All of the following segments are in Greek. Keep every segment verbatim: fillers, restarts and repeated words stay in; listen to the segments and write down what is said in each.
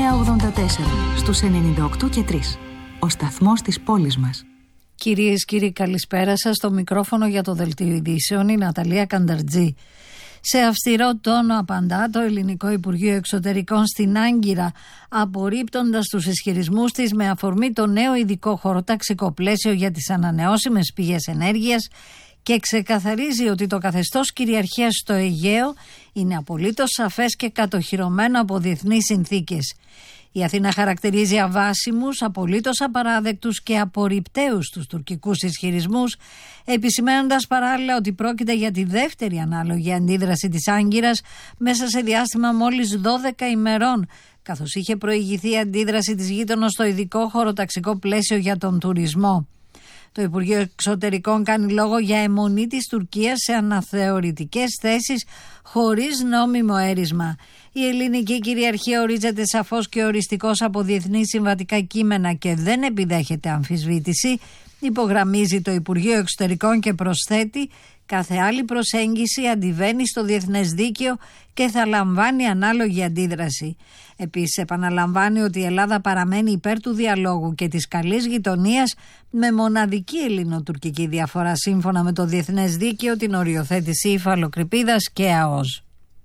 εννιά ογδόντα τέσσερα στους ενενήντα οκτώ και τρία. Ο σταθμός της πόλης μας. Κυρίες και κύριοι, καλησπέρα σας. Στο μικρόφωνο για το Δελτίο Ειδήσεων η Ναταλία Κανταρτζή. Σε αυστηρό τόνο απαντά το Ελληνικό Υπουργείο Εξωτερικών στην Άγκυρα, απορρίπτοντας τους ισχυρισμούς της με αφορμή το νέο ειδικό χωροταξικό πλαίσιο για τις ανανεώσιμες πηγές ενέργειας και ξεκαθαρίζει ότι το καθεστώς κυριαρχίας στο Αιγαίο είναι απολύτως σαφές και κατοχυρωμένο από διεθνείς συνθήκες. Η Αθήνα χαρακτηρίζει αβάσιμους, απολύτως απαράδεκτους και απορριπταίους τους τουρκικούς ισχυρισμούς, επισημαίνοντας παράλληλα ότι πρόκειται για τη δεύτερη ανάλογη αντίδραση της Άγκυρας μέσα σε διάστημα μόλις δώδεκα ημερών, καθώς είχε προηγηθεί η αντίδραση της γείτονος στο ειδικό χωροταξικό πλαίσιο για τον τουρισμό. Το Υπουργείο Εξωτερικών κάνει λόγο για αιμονή της Τουρκίας σε αναθεωρητικές θέσεις χωρίς νόμιμο έρισμα. Η ελληνική κυριαρχία ορίζεται σαφώς και οριστικώς από διεθνή συμβατικά κείμενα και δεν επιδέχεται αμφισβήτηση, υπογραμμίζει το Υπουργείο Εξωτερικών και προσθέτει: κάθε άλλη προσέγγιση αντιβαίνει στο διεθνές δίκαιο και θα λαμβάνει ανάλογη αντίδραση. Επίσης επαναλαμβάνει ότι η Ελλάδα παραμένει υπέρ του διαλόγου και της καλής γειτονίας με μοναδική ελληνοτουρκική διαφορά σύμφωνα με το διεθνές δίκαιο την οριοθέτηση υφαλοκρηπίδας και ΑΟΣ.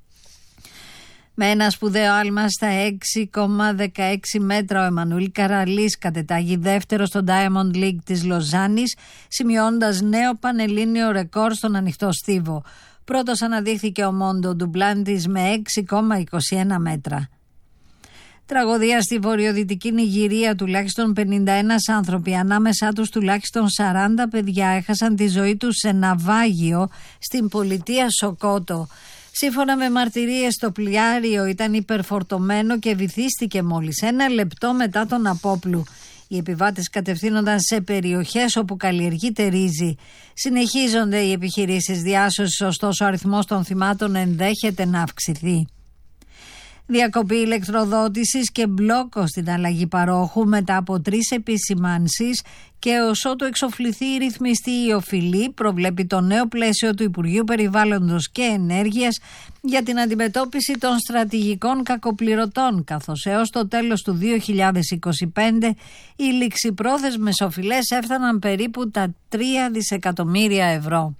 Με ένα σπουδαίο άλμα στα έξι κόμμα δεκαέξι μέτρα ο Εμμανουήλ Καραλής κατετάγει δεύτερο στο Diamond League της Λοζάνης, σημειώνοντας νέο πανελλήνιο ρεκόρ στον ανοιχτό στίβο. Πρώτος αναδείχθηκε ο Μόντο Ντουμπλάντης με έξι κόμμα είκοσι ένα μέτρα. Τραγωδία στη βορειοδυτική Νιγηρία, τουλάχιστον πενήντα ένα άνθρωποι, ανάμεσά τους τουλάχιστον σαράντα παιδιά, έχασαν τη ζωή τους σε ναυάγιο στην πολιτεία Σοκότο. Σύμφωνα με μαρτυρίες, το πλοιάριο ήταν υπερφορτωμένο και βυθίστηκε μόλις ένα λεπτό μετά τον απόπλου. Οι επιβάτες κατευθύνονταν σε περιοχές όπου καλλιεργείται ρύζι. Συνεχίζονται οι επιχειρήσεις διάσωσης, ωστόσο ο αριθμός των θυμάτων ενδέχεται να αυξηθεί. Διακοπή ηλεκτροδότησης και μπλόκο στην αλλαγή παρόχου μετά από τρεις επισημάνσεις και ως ότου εξοφληθεί η ρυθμιστή η οφειλή, προβλέπει το νέο πλαίσιο του Υπουργείου Περιβάλλοντος και Ενέργειας για την αντιμετώπιση των στρατηγικών κακοπληρωτών, καθώς έως το τέλος του δύο χιλιάδες είκοσι πέντε οι ληξιπρόθεσμες οφειλές έφταναν περίπου τα τρία δισεκατομμύρια ευρώ.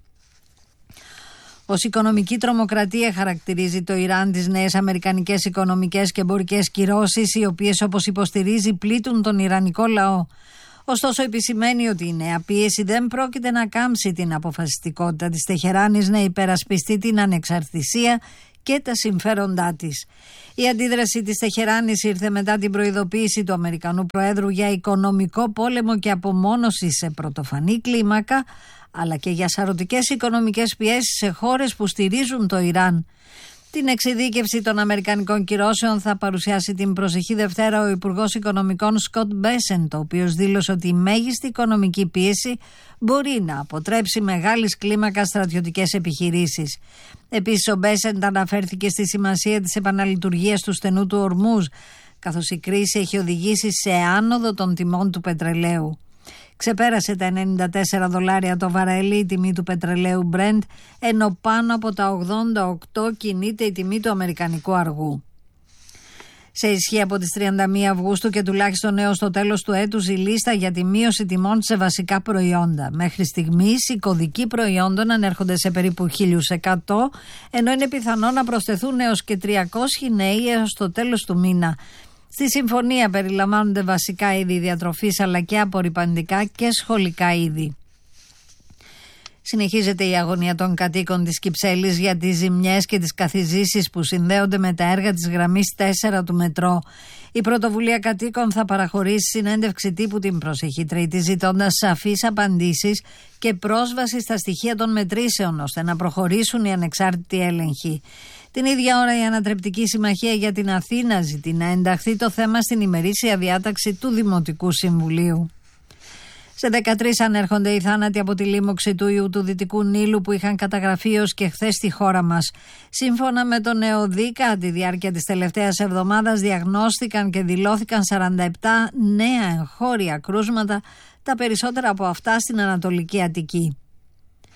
Ως οικονομική τρομοκρατία χαρακτηρίζει το Ιράν τις νέες αμερικανικές οικονομικές και εμπορικές κυρώσεις, οι οποίες, όπως υποστηρίζει, πλήττουν τον ιρανικό λαό. Ωστόσο επισημαίνει ότι η νέα πίεση δεν πρόκειται να κάμψει την αποφασιστικότητα της Τεχεράνης να υπερασπιστεί την ανεξαρτησία και τα συμφέροντά της. Η αντίδραση της Τεχεράνης ήρθε μετά την προειδοποίηση του Αμερικανού Προέδρου για οικονομικό πόλεμο και απομόνωση σε πρωτοφανή κλίμακα, αλλά και για σαρωτικές οικονομικές πιέσεις σε χώρες που στηρίζουν το Ιράν. Την εξειδίκευση των αμερικανικών κυρώσεων θα παρουσιάσει την προσεχή Δευτέρα ο Υπουργός Οικονομικών Σκοτ Μπέσεντ, ο οποίος δήλωσε ότι η μέγιστη οικονομική πίεση μπορεί να αποτρέψει μεγάλης κλίμακας στρατιωτικές επιχειρήσεις. Επίσης ο Μπέσεντ αναφέρθηκε στη σημασία της επαναλειτουργίας του στενού του Ορμούζ, καθώς η κρίση έχει οδηγήσει σε άνοδο των τιμών του πετρελαίου. Ξεπέρασε τα ενενήντα τέσσερα δολάρια το βαρέλι η τιμή του πετρελαίου Brent, ενώ πάνω από τα ογδόντα οκτώ κινείται η τιμή του αμερικανικού αργού. Σε ισχύ από τις τριάντα μία Αυγούστου και τουλάχιστον έως το τέλος του έτους η λίστα για τη μείωση τιμών σε βασικά προϊόντα. Μέχρι στιγμής οι κωδικοί προϊόντων ανέρχονται σε περίπου χίλια εκατό, ενώ είναι πιθανό να προσθεθούν έως και τριακόσιοι νέοι έως το τέλος του μήνα. Στη συμφωνία περιλαμβάνονται βασικά είδη διατροφής αλλά και απορρυπαντικά και σχολικά είδη. Συνεχίζεται η αγωνία των κατοίκων της Κυψέλης για τις ζημιές και τις καθιζήσεις που συνδέονται με τα έργα της γραμμής τέσσερα του μετρό. Η πρωτοβουλία κατοίκων θα παραχωρήσει συνέντευξη τύπου την προσεχή Τρίτη, ζητώντας σαφείς απαντήσεις και πρόσβαση στα στοιχεία των μετρήσεων, ώστε να προχωρήσουν οι ανεξάρτητοι έλεγχοι. Την ίδια ώρα η Ανατρεπτική Συμμαχία για την Αθήνα ζητεί να ενταχθεί το θέμα στην ημερήσια διάταξη του Δημοτικού Συμβουλίου. Σε δεκατρείς ανέρχονται οι θάνατοι από τη λίμωξη του ιού του Δυτικού Νείλου που είχαν καταγραφεί ως και χθες στη χώρα μας. Σύμφωνα με τον ΕΟΔΗ, κατά τη διάρκεια της τελευταίας εβδομάδας διαγνώστηκαν και δηλώθηκαν σαράντα επτά νέα εγχώρια κρούσματα, τα περισσότερα από αυτά στην Ανατολική Αττική.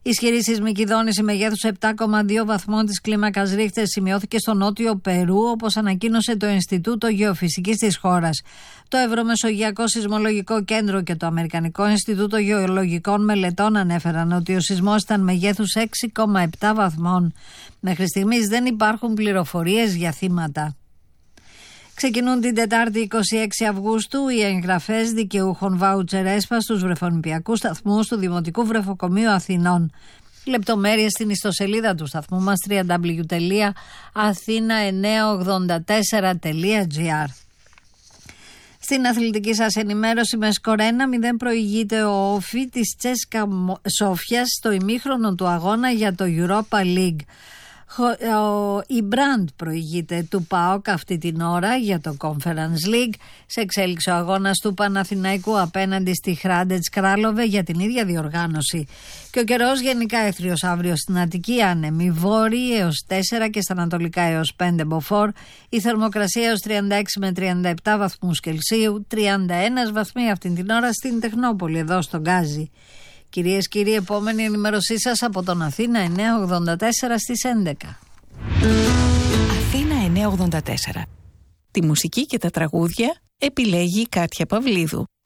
Ισχυρή σεισμική δόνηση μεγέθους επτά κόμμα δύο βαθμών της κλίμακας Ρίχτερ σημειώθηκε στο νότιο Περού, όπως ανακοίνωσε το Ινστιτούτο Γεωφυσικής της χώρας. Το Ευρωμεσογειακό Σεισμολογικό Κέντρο και το Αμερικανικό Ινστιτούτο Γεωλογικών Μελετών ανέφεραν ότι ο σεισμός ήταν μεγέθους έξι κόμμα επτά βαθμών. Μέχρι στιγμής δεν υπάρχουν πληροφορίες για θύματα. Ξεκινούν την Τετάρτη είκοσι έξι Αυγούστου οι εγγραφές δικαιούχων βάουτσερ ΕΣΠΑ στους βρεφονιπιακούς σταθμούς του Δημοτικού Βρεφοκομείου Αθηνών. Λεπτομέρειες στην ιστοσελίδα του σταθμού μας double-u double-u double-u τελεία αθήνα εννιακόσια ογδόντα τέσσερα τελεία τζι άρ. Στην αθλητική σας ενημέρωση, με σκορ ένα μηδέν προηγείται ο Όφι της Τσέσκα Σόφιας στο ημίχρονο του αγώνα για το Europa League. Η Μπραντ προηγείται του ΠΑΟΚ αυτή την ώρα για το Conference League. Σε εξέλιξη ο αγώνας του Παναθηναϊκού απέναντι στη Χράντετς Κράλοβε για την ίδια διοργάνωση. Και ο καιρός γενικά έθριος αύριο στην Αττική, άνεμη βόρειοι έως τέσσερα και στα ανατολικά έως πέντε μποφόρ. Η θερμοκρασία έως τριάντα έξι με τριάντα επτά βαθμούς Κελσίου, τριάντα ένα βαθμοί αυτή την ώρα στην Τεχνόπολη εδώ στον Γκάζι. Κυρίες και κύριοι, επόμενη ενημέρωσή σας από τον Αθήνα εννιακόσια ογδόντα τέσσερα στις έντεκα. Αθήνα εννιακόσια ογδόντα τέσσερα. Τη μουσική και τα τραγούδια επιλέγει η Κάτια Παυλίδου.